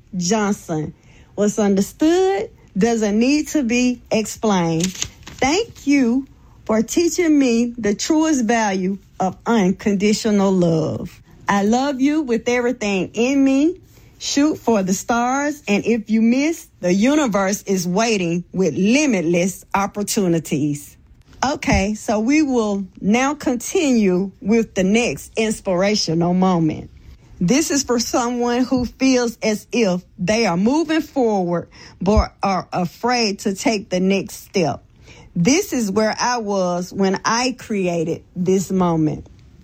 Johnson. What's understood doesn't need to be explained. Thank you for teaching me the truest value of unconditional love. I love you with everything in me. Shoot for the stars, and if you miss, the universe is waiting with limitless opportunities. Okay, so we will now continue with the next inspirational moment. This is for someone who feels as if they are moving forward but are afraid to take the next step. This is where I was when I created this moment.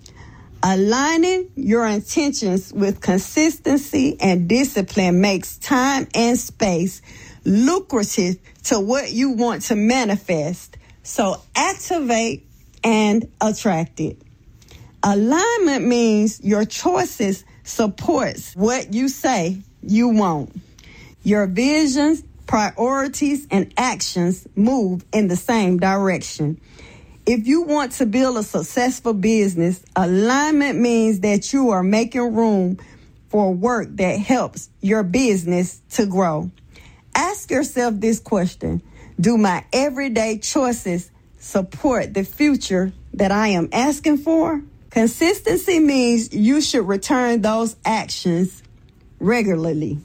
Aligning your intentions with consistency and discipline makes time and space lucrative to what you want to manifest. So activate and attract it. Alignment means your choices supports what you say you want. Your visions, priorities, and actions move in the same direction. If you want to build a successful business, alignment means that you are making room for work that helps your business to grow. Ask yourself this question: do my everyday choices support the future that I am asking for? Consistency means you should return those actions regularly.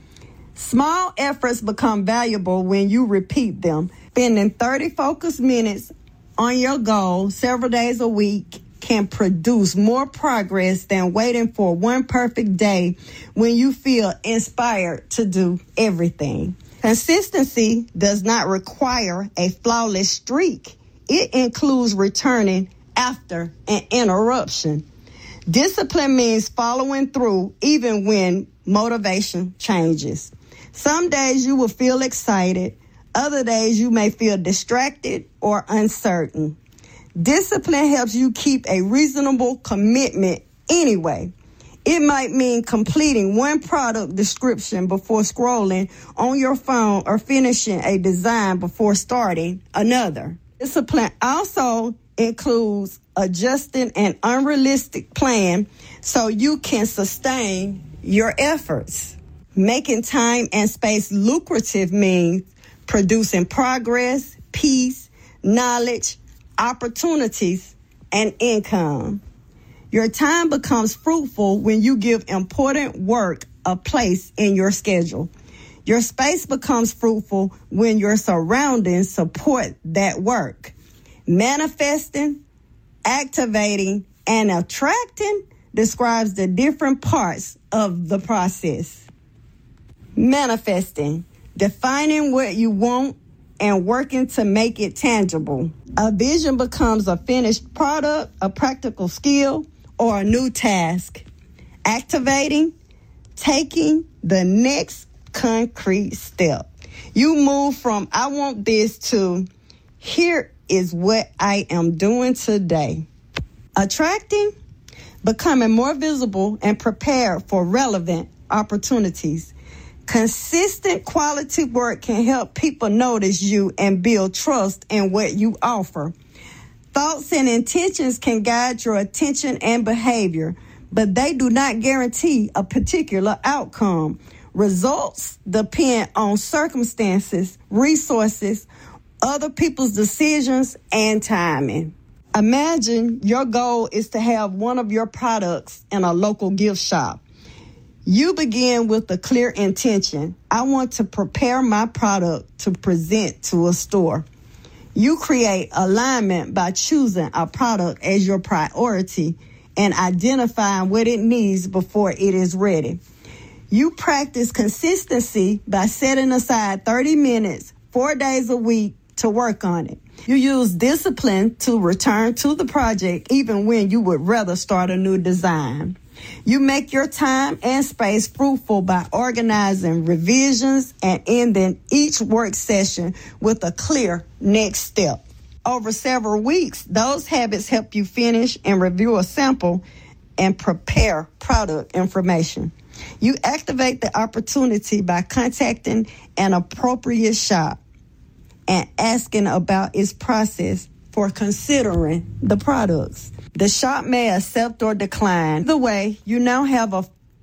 Small efforts become valuable when you repeat them. Spending 30 focused minutes on your goal several days a week can produce more progress than waiting for one perfect day when you feel inspired to do everything. Consistency does not require a flawless streak. It includes returning after an interruption. Discipline means following through even when motivation changes. Some days you will feel excited. Other days you may feel distracted or uncertain. Discipline helps you keep a reasonable commitment anyway. It might mean completing one product description before scrolling on your phone or finishing a design before starting another. Discipline also includes adjusting an unrealistic plan so you can sustain your efforts. Making time and space lucrative means producing progress, peace, knowledge, opportunities, and income. Your time becomes fruitful when you give important work a place in your schedule. Your space becomes fruitful when your surroundings support that work. Manifesting, activating, and attracting describes the different parts of the process. Manifesting, defining what you want and working to make it tangible. A vision becomes a finished product, a practical skill, or a new task. Activating, taking the next concrete step. You move from I want this to here is what I am doing today. Attracting, becoming more visible and prepared for relevant opportunities. Consistent quality work can help people notice you and build trust in what you offer. Thoughts and intentions can guide your attention and behavior, but they do not guarantee a particular outcome. Results depend on circumstances, resources, other people's decisions, and timing. Imagine your goal is to have one of your products in a local gift shop. You begin with a clear intention. I want to prepare my product to present to a store. You create alignment by choosing a product as your priority and identifying what it needs before it is ready. You practice consistency by setting aside 30 minutes, 4 days a week to work on it. You use discipline to return to the project even when you would rather start a new design. You make your time and space fruitful by organizing revisions and ending each work session with a clear next step. Over several weeks, those habits help you finish and review a sample and prepare product information. You activate the opportunity by contacting an appropriate shop and asking about its process for considering the products. The shop may accept or decline. Either way, you now have a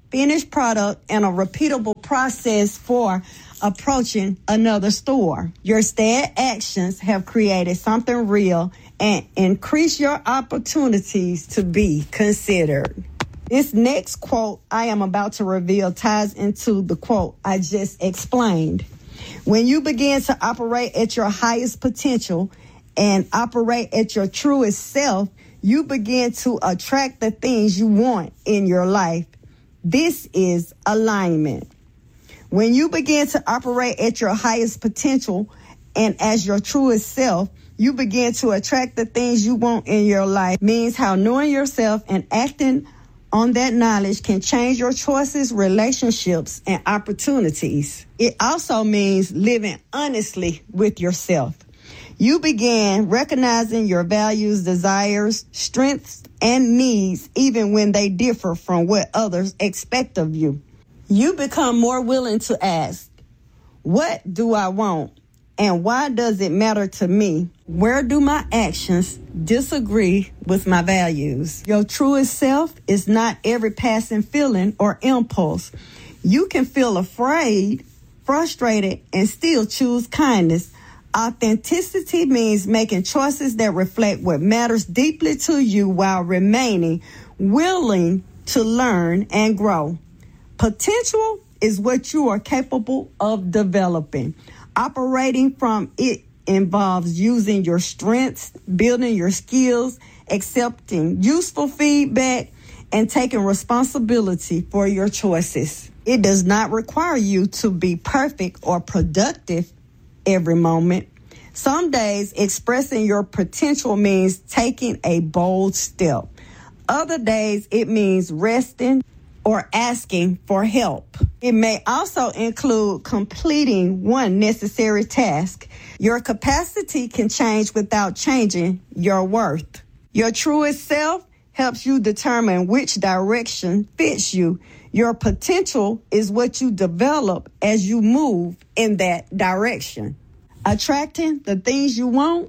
finished product and a repeatable process for approaching another store. Your stated actions have created something real and increase your opportunities to be considered. This next quote I am about to reveal ties into the quote I just explained. When you begin to operate at your highest potential and operate at your truest self, you begin to attract the things you want in your life. This is alignment. When you begin to operate at your highest potential and as your truest self, you begin to attract the things you want in your life. Means how knowing yourself and acting on that knowledge can change your choices, relationships, and opportunities. It also means living honestly with yourself. You begin recognizing your values, desires, strengths, and needs, even when they differ from what others expect of you. You become more willing to ask, what do I want? And why does it matter to me? Where do my actions disagree with my values? Your truest self is not every passing feeling or impulse. You can feel afraid, frustrated, and still choose kindness. Authenticity means making choices that reflect what matters deeply to you while remaining willing to learn and grow. Potential is what you are capable of developing. Operating from it involves using your strengths, building your skills, accepting useful feedback, and taking responsibility for your choices. It does not require you to be perfect or productive every moment. Some days, expressing your potential means taking a bold step. Other days, it means resting or asking for help. It may also include completing one necessary task. Your capacity can change without changing your worth. Your truest self helps you determine which direction fits you. Your potential is what you develop as you move in that direction. Attracting the things you want.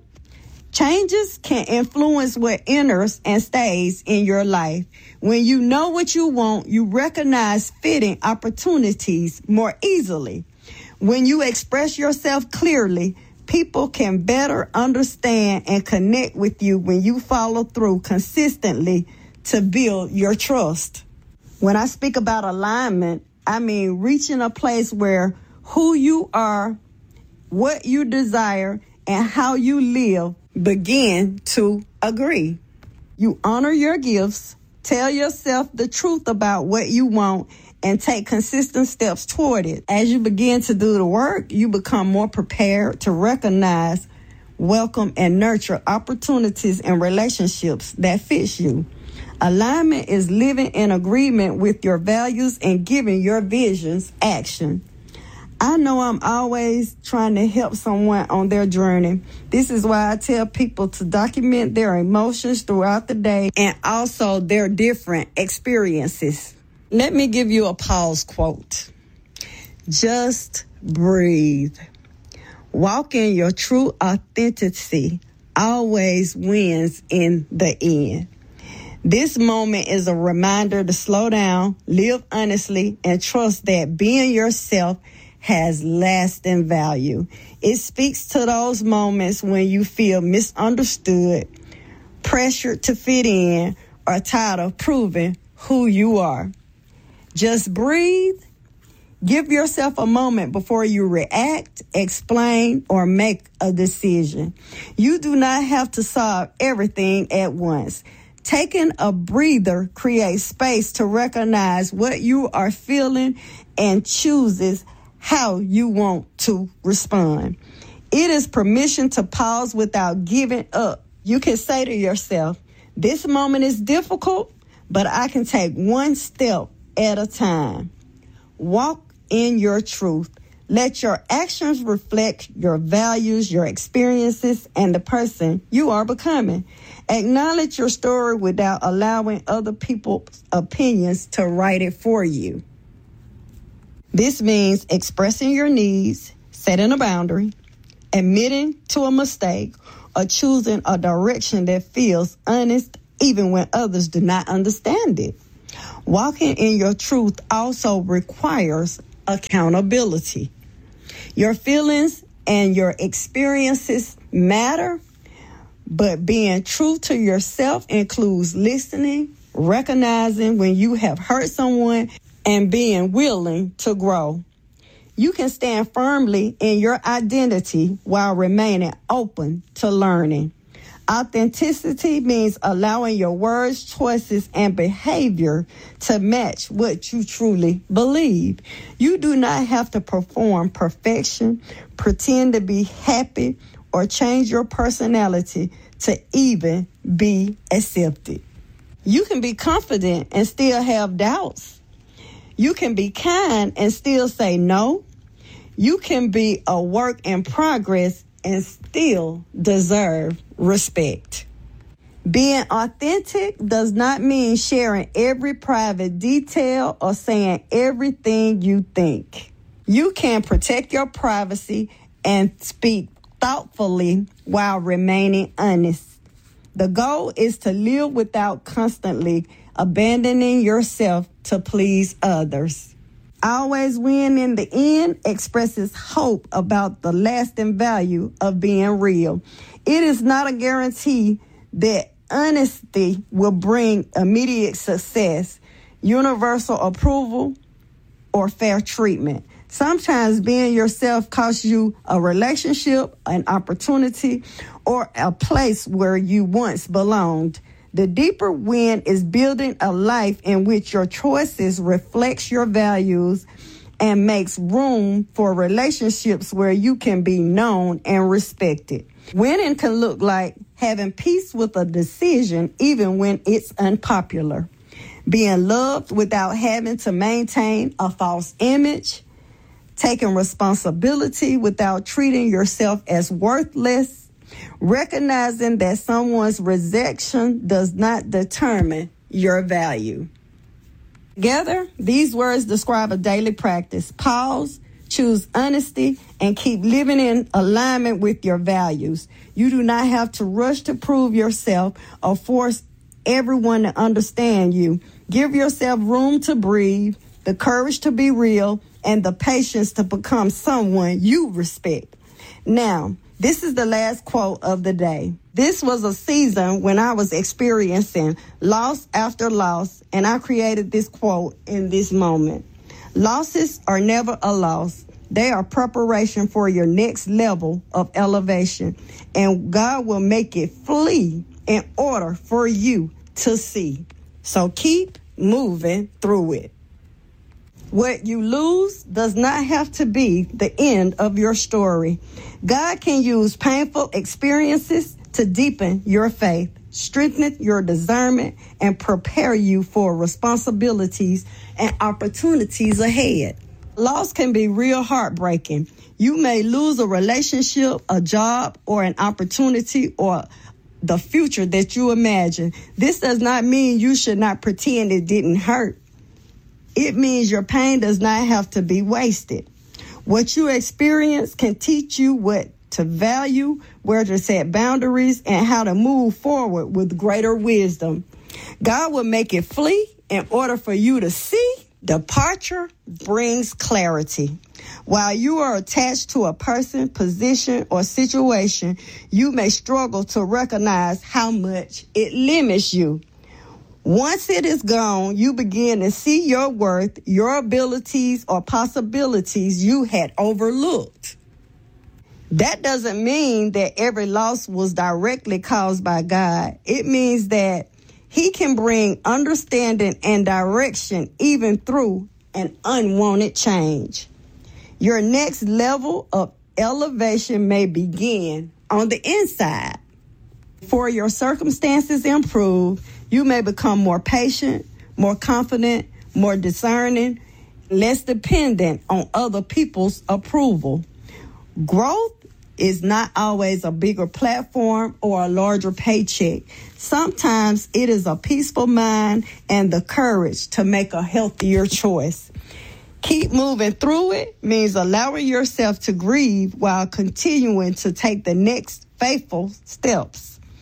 Changes can influence what enters and stays in your life. When you know what you want, you recognize fitting opportunities more easily. When you express yourself clearly, people can better understand and connect with you when you follow through consistently to build your trust. When I speak about alignment, I mean reaching a place where who you are, what you desire, and how you live begin to agree. You honor your gifts, tell yourself the truth about what you want, and take consistent steps toward it. As you begin to do the work, you become more prepared to recognize, welcome, and nurture opportunities and relationships that fit you. Alignment is living in agreement with your values and giving your visions action. I know I'm always trying to help someone on their journey. This is why I tell people to document their emotions throughout the day and also their different experiences. Let me give you a pause quote. Just breathe. Walk in your true authenticity always wins in the end. This moment is a reminder to slow down, live honestly, and trust that being yourself has lasting value. It speaks to those moments when you feel misunderstood, pressured to fit in, or tired of proving who you are. Just breathe. Give yourself a moment before you react, explain, or make a decision. You do not have to solve everything at once. Taking a breather creates space to recognize what you are feeling and chooses how you want to respond. It is permission to pause without giving up. You can say to yourself, this moment is difficult, but I can take one step at a time. Walk in your truth. Let your actions reflect your values, your experiences, and the person you are becoming. Acknowledge your story without allowing other people's opinions to write it for you. This means expressing your needs, setting a boundary, admitting to a mistake, or choosing a direction that feels honest even when others do not understand it. Walking in your truth also requires accountability. Your feelings and your experiences matter, but being true to yourself includes listening, recognizing when you have hurt someone, and being willing to grow. You can stand firmly in your identity while remaining open to learning. Authenticity means allowing your words, choices, and behavior to match what you truly believe. You do not have to perform perfection, pretend to be happy, or change your personality to even be accepted. You can be confident and still have doubts. You can be kind and still say no. You can be a work in progress and still deserve respect. Being authentic does not mean sharing every private detail or saying everything you think. You can protect your privacy and speak thoughtfully while remaining honest. The goal is to live without constantly abandoning yourself to please others. Always win in the end expresses hope about the lasting value of being real. It is not a guarantee that honesty will bring immediate success, universal approval, or fair treatment. Sometimes being yourself costs you a relationship, an opportunity, or a place where you once belonged. The deeper win is building a life in which your choices reflects your values and makes room for relationships where you can be known and respected. Winning can look like having peace with a decision even when it's unpopular. Being loved without having to maintain a false image. Taking responsibility without treating yourself as worthless. Recognizing that someone's rejection does not determine your value. Together, these words describe a daily practice. Pause, choose honesty, and keep living in alignment with your values. You do not have to rush to prove yourself or force everyone to understand you. Give yourself room to breathe, the courage to be real, and the patience to become someone you respect. Now, this is the last quote of the day. This was a season when I was experiencing loss after loss, and I created this quote in this moment. Losses are never a loss. They are preparation for your next level of elevation, and God will make it flee in order for you to see. So keep moving through it. What you lose does not have to be the end of your story. God can use painful experiences to deepen your faith, strengthen your discernment, and prepare you for responsibilities and opportunities ahead. Loss can be real heartbreaking. You may lose a relationship, a job, or an opportunity, or the future that you imagine. This does not mean you should not pretend it didn't hurt. It means your pain does not have to be wasted. What you experience can teach you what to value, where to set boundaries, and how to move forward with greater wisdom. God will make it flee in order for you to see. Departure brings clarity. While you are attached to a person, position, or situation, you may struggle to recognize how much it limits you. Once it is gone, you begin to see your worth, your abilities, or possibilities you had overlooked. That doesn't mean that every loss was directly caused by God. It means that He can bring understanding and direction even through an unwanted change. Your next level of elevation may begin on the inside. Before your circumstances improve, you may become more patient, more confident, more discerning, less dependent on other people's approval. Growth is not always a bigger platform or a larger paycheck. Sometimes it is a peaceful mind and the courage to make a healthier choice. Keep moving through it means allowing yourself to grieve while continuing to take the next faithful steps.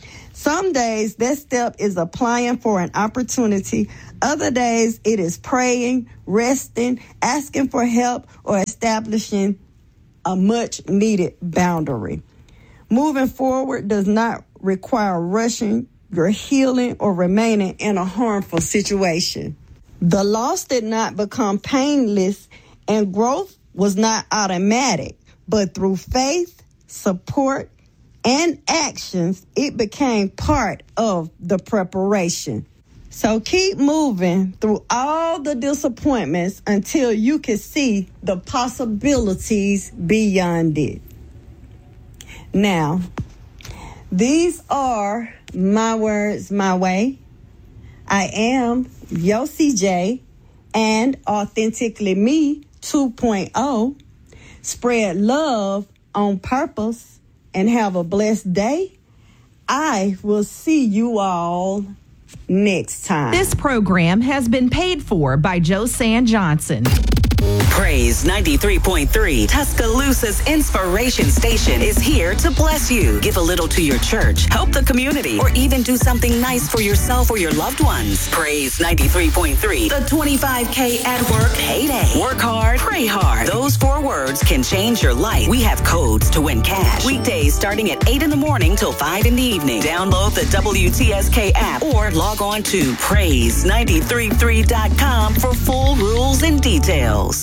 Some days that step is applying for an opportunity. Other days it is praying, resting, asking for help, or establishing a much needed boundary. Moving forward does not require rushing your healing or remaining in a harmful situation. The loss did not become painless, and growth was not automatic, but through faith, support, and actions, it became part of the preparation. So keep moving through all the disappointments until you can see the possibilities beyond it. Now, these are my words, my way. I am Yossi J and Authentically Me 2.0. Spread love on purpose and have a blessed day. I will see you all next time. This program has been paid for by Joe San Johnson. Praise 93.3, Tuscaloosa's inspiration station, is here to bless you. Give a little to your church, help the community, or even do something nice for yourself or your loved ones. Praise 93.3, the 25K at work payday. Work hard, pray hard. Those 4 words can change your life. We have codes to win cash. Weekdays starting at 8 in the morning till 5 in the evening. Download the WTSK app or log on to praise933.com for full rules and details.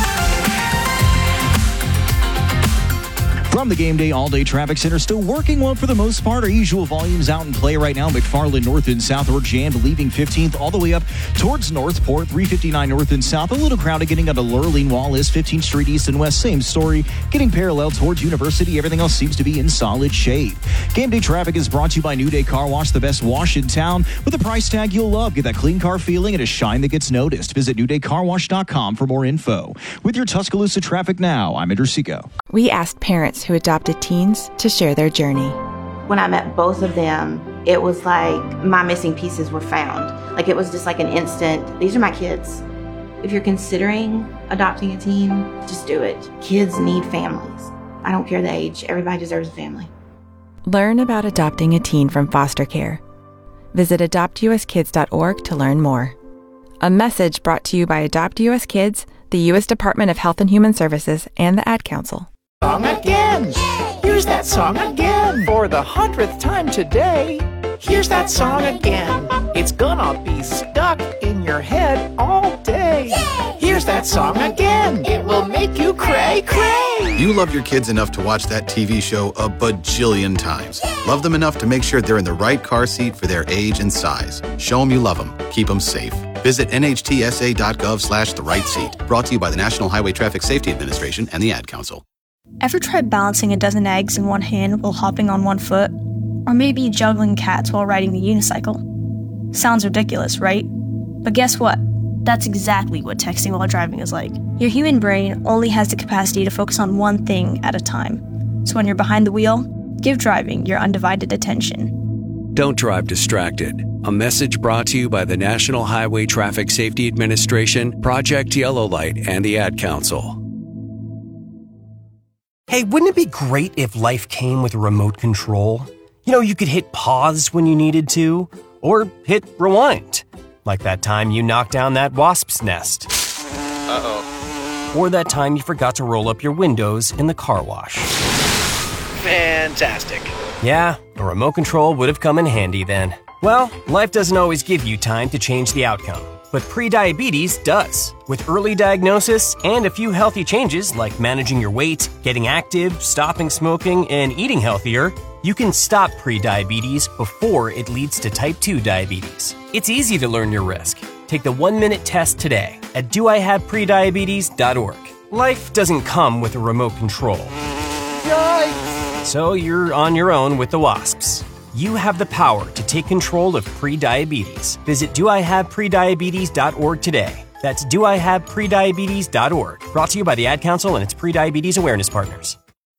From the Game Day All-Day Traffic Center, still working well for the most part. Our usual volumes out in play right now. McFarland North and South, or jammed leaving 15th all the way up towards Northport. 359 North and South, a little crowded getting out of Lurleen, Wallace. 15th Street East and West, same story. Getting parallel towards University. Everything else seems to be in solid shape. Game Day Traffic is brought to you by New Day Car Wash, the best wash in town. With a price tag you'll love. Get that clean car feeling and a shine that gets noticed. Visit newdaycarwash.com for more info. With your Tuscaloosa traffic now, I'm Andrew Seco. We asked parents who adopted teens to share their journey. When I met both of them, it was like my missing pieces were found. Like it was just like an instant, these are my kids. If you're considering adopting a teen, just do it. Kids need families. I don't care the age, everybody deserves a family. Learn about adopting a teen from foster care. Visit adoptuskids.org to learn more. A message brought to you by Adopt US Kids, the U.S. Department of Health and Human Services, and the Ad Council. Song again. Here's that song again. For the 100th time today. Here's that song again. It's gonna be stuck in your head all day. Here's that song again. It will make you cray cray. You love your kids enough to watch that TV show a bajillion times. Love them enough to make sure they're in the right car seat for their age and size. Show them you love them. Keep them safe. Visit nhtsa.gov/the-right-seat. Brought to you by the National Highway Traffic Safety Administration and the Ad Council. Ever tried balancing a dozen eggs in one hand while hopping on one foot? Or maybe juggling cats while riding the unicycle? Sounds ridiculous, right? But guess what? That's exactly what texting while driving is like. Your human brain only has the capacity to focus on one thing at a time. So when you're behind the wheel, give driving your undivided attention. Don't drive distracted. A message brought to you by the National Highway Traffic Safety Administration, Project Yellow Light, and the Ad Council. Hey, wouldn't it be great if life came with a remote control? You know, you could hit pause when you needed to, or hit rewind. Like that time you knocked down that wasp's nest. Uh-oh. Or that time you forgot to roll up your windows in the car wash. Fantastic. Yeah, a remote control would have come in handy then. Well, life doesn't always give you time to change the outcome. But prediabetes does. With early diagnosis and a few healthy changes like managing your weight, getting active, stopping smoking, and eating healthier, you can stop prediabetes before it leads to type 2 diabetes. It's easy to learn your risk. Take the 1-minute test today at doihaveprediabetes.org. Life doesn't come with a remote control. Yikes! So you're on your own with the wasps. You have the power to take control of prediabetes. Visit doihaveprediabetes.org today. That's doihaveprediabetes.org. Brought to you by the Ad Council and its prediabetes awareness partners.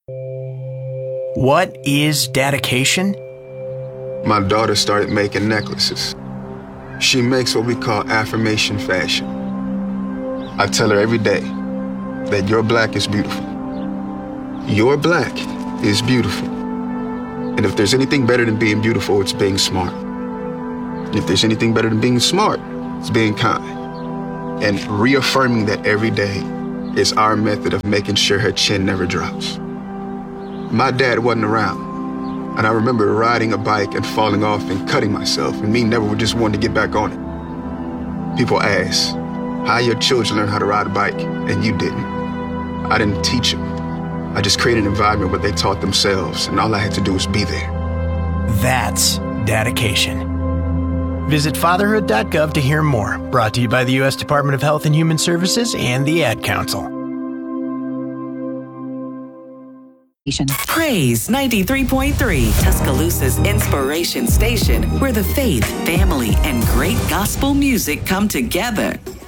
What is dedication? My daughter started making necklaces. She makes what we call affirmation fashion. I tell her every day that your black is beautiful. Your black is beautiful. And if there's anything better than being beautiful, it's being smart. And if there's anything better than being smart, it's being kind. And reaffirming that every day is our method of making sure her chin never drops. My dad wasn't around, and I remember riding a bike and falling off and cutting myself, and me never just wanting to get back on it. People ask, how your children learn how to ride a bike, and you didn't. I didn't teach them. I just created an environment where they taught themselves, and all I had to do was be there. That's dedication. Visit fatherhood.gov to hear more. Brought to you by the U.S. Department of Health and Human Services and the Ad Council. Praise 93.3, Tuscaloosa's inspiration station, where the faith, family, and great gospel music come together.